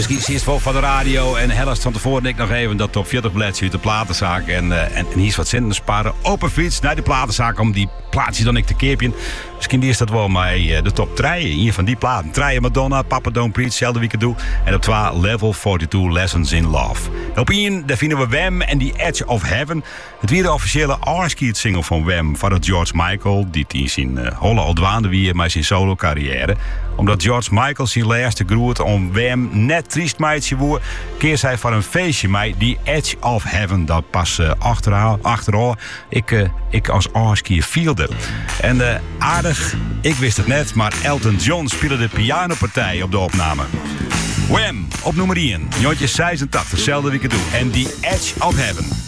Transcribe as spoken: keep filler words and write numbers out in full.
misschien eerst wel van de radio. En helaas van tevoren ik nog even dat top veertig bladzijde uit de platenzaak. En, uh, en, en hier is wat centen sparen. Open fiets naar de platenzaak om die plaatjes dan ik te keepjen. Misschien is dat wel maar uh, de top drie. Hier van die platen. Drie Madonna, Papa Don't Preach, hetzelfde week doe. En op twee Level forty-two Lessons in Love. Op één, daar vinden we Wham en The Edge of Heaven. Het weer de officiële Arskiet single van Wham. Van het George Michael, die in zijn uh, holle al dwaande wie maar zijn solo carrière. Omdat George Michael zijn laatste groet om Wham net triest meidje woer, keer zij voor een feestje mij The Edge of Heaven. Dat pas uh, achteraan, achteraan ik, uh, ik als Arskier vielde. En uh, aardig, ik wist het net, maar Elton John speelde de pianopartij op de opname. Wham, op nummer één, Jontje zesentachtig, hetzelfde week doe. En The Edge of Heaven.